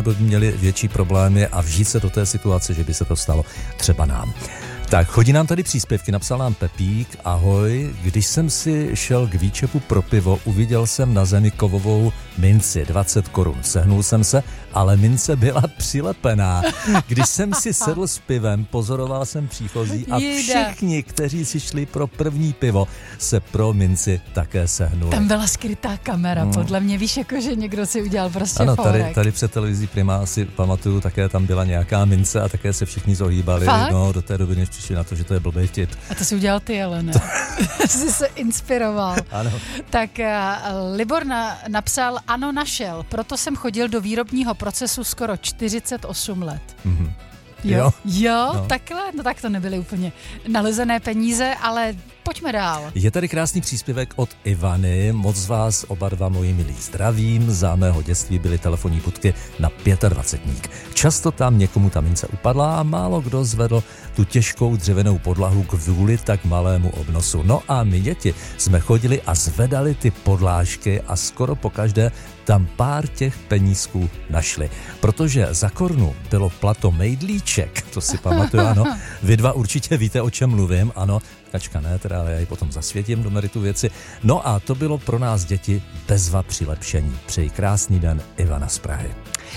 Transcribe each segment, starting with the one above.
nebo by měli větší problémy a vžít se do té situace, že by se to stalo třeba nám. Tak, chodí nám tady příspěvky, napsal nám Pepík, ahoj, když jsem si šel k výčepu pro pivo, uviděl jsem na zemi kovovou minci, 20 korun. Sehnul jsem se, ale mince byla přilepená. Když jsem si sedl s pivem, pozoroval jsem příchozí a všichni, kteří si šli pro první pivo, se pro minci také sehnuli. Tam byla skrytá kamera, podle mě, víš, jako že někdo si udělal prostě ano, fórek. tady před televizí Prima si pamatuju, také tam byla nějaká mince a také se všichni zohýbali. No, do té doby, než přišli na to, že to je blbý vtip. A to si udělal ty, ale ne. Jsi se inspiroval. Ano. Tak Libor napsal, ano, našel, proto jsem chodil do výrobního procesu skoro 48 let. Mhm. Jo, no. Takhle? No tak to nebyly úplně nalezené peníze, ale pojďme dál. Je tady krásný příspěvek od Ivany, moc vás oba dva moji milí zdravím, za mého dětství byly telefonní budky na 25. Často tam někomu ta mince upadla a málo kdo zvedl tu těžkou dřevěnou podlahu k vůli tak malému obnosu. No a my děti jsme chodili a zvedali ty podlážky a skoro pokaždé tam pár těch penízků našli. Protože za korunu bylo plato mejdlíček, to si pamatuju, ano. Vy dva určitě víte, o čem mluvím, ano. Kačka ne, teda, ale já ji potom zasvětím do meritu věci. No a to bylo pro nás děti bezva přilepšení. Přeji krásný den, Ivana z Prahy.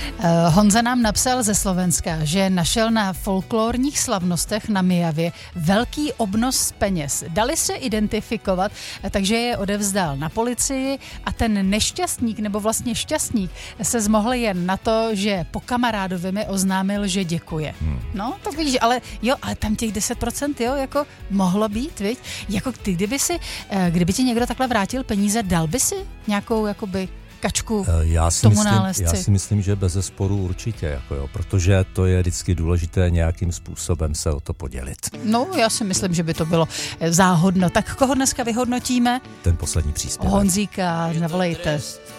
Honza nám napsal ze Slovenska, že našel na folklorních slavnostech na Mijavě velký obnos peněz. Dali se identifikovat, takže je odevzdal na policii a ten nešťastník, nebo vlastně šťastník, se zmohl jen na to, že po kamarádovi mi oznámil, že děkuje. No, tak vidíš, ale tam těch 10%, jo, jako mohlo být, viď? Jako ty, kdyby ti někdo takhle vrátil peníze, dal by si nějakou, jakoby, kačku tomu nálezci? Já si myslím, že bezesporu určitě, protože to je vždycky důležité nějakým způsobem se o to podělit. No, já si myslím, že by to bylo záhodno. Tak koho dneska vyhodnotíme? Ten poslední příspěvek. Honzíka, zavolejte.